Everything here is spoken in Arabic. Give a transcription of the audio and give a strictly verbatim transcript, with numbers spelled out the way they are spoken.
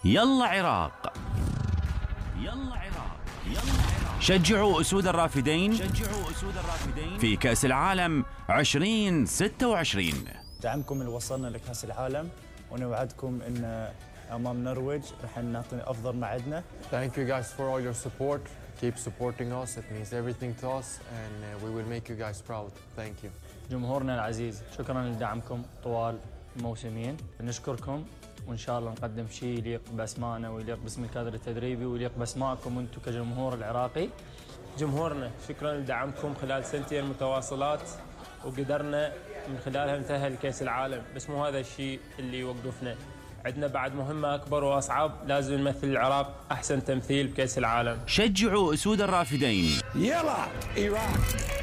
يلا عراق، يلا عراق، يلا عراق. شجعوا أسود الرافدين، شجعوا أسود الرافدين في كأس العالم عشرين ستة وعشرين. دعمكم اللي وصلنا لكأس العالم، ونوعدكم ان امام النرويج رح نعطي افضل ما عندنا. Thank you guys for all your support. Keep supporting us. It means everything to us and we will make you guys proud. Thank you. جمهورنا العزيز، شكرا لدعمكم طوال الموسمين. نشكركم وان شاء الله نقدم شيء يليق باسمائنا ويليق باسم الكادر التدريبي ويليق باسمائكم انتم كجمهور العراقي. جمهورنا شكرا لدعمكم خلال سنتين متواصلات، وقدرنا من خلالها نتأهل لكأس العالم، بس مو هذا الشيء اللي يوقفنا. عندنا بعد مهمة أكبر وأصعب، لازم نمثل العراق أحسن تمثيل بكأس العالم. شجعوا أسود الرافدين. يلا عراق.